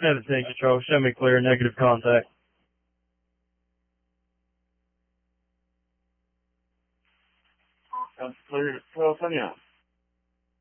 17 control, show me clear, negative contact. Clear 12 Sunny.